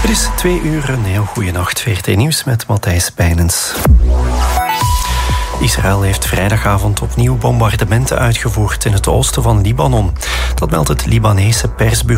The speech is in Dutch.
Het is 2 uur, een heel goede nacht. VRT Nieuws met Matthijs Bijnens. Israël heeft vrijdagavond opnieuw bombardementen uitgevoerd in het oosten van Libanon. Dat meldt het Libanese persbureau.